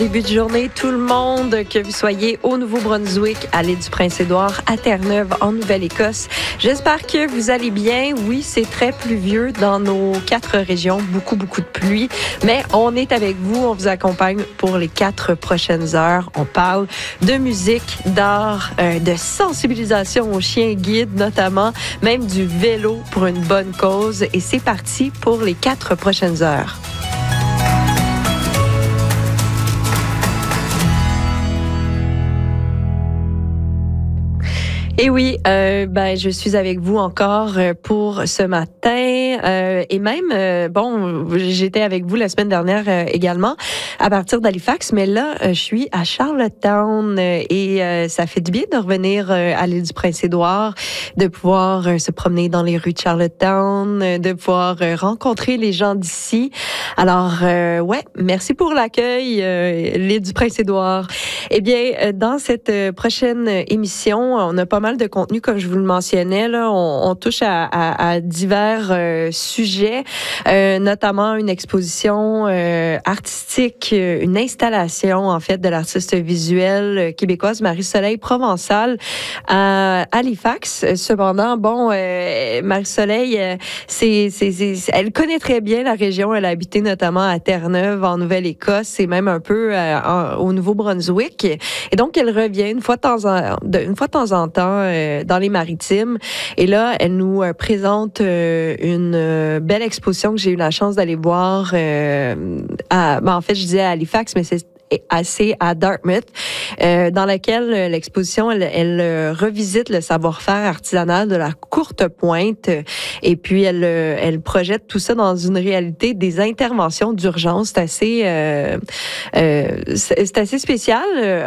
Début de journée, tout le monde, que vous soyez au Nouveau-Brunswick, à l'île du Prince-Édouard, à Terre-Neuve, en Nouvelle-Écosse. J'espère que vous allez bien. Oui, c'est très pluvieux dans nos 4 régions, beaucoup de pluie, mais on est avec vous, on vous accompagne pour les 4 prochaines heures. On parle de musique, d'art, de sensibilisation aux chiens guides notamment, même du vélo pour une bonne cause. Et c'est parti pour les 4 prochaines heures. Et oui, je suis avec vous encore pour ce matin et même, j'étais avec vous la semaine dernière également à partir d'Halifax, mais là, je suis à Charlottetown et ça fait du bien de revenir à l'île du Prince-Édouard, de pouvoir se promener dans les rues de Charlottetown, de pouvoir rencontrer les gens d'ici. Alors, merci pour l'accueil, l'île du Prince-Édouard. Eh bien, dans cette prochaine émission, on a pas mal de contenu, comme je vous le mentionnais. Là, on touche à divers sujets, notamment une exposition artistique, une installation, en fait, de l'artiste visuelle québécoise Marie-Soleil Provençal à Halifax. Cependant, Marie-Soleil, elle connaît très bien la région. Elle a habité notamment à Terre-Neuve, en Nouvelle-Écosse, et même un peu au Nouveau-Brunswick. Et donc, elle revient une fois de temps en temps dans les Maritimes. Et là, elle nous présente une belle exposition que j'ai eu la chance d'aller voir en fait, je disais à Halifax, mais c'est assez à Dartmouth, dans laquelle l'exposition, elle revisite le savoir-faire artisanal de la courte pointe et puis elle projette tout ça dans une réalité des interventions d'urgence. C'est assez spécial.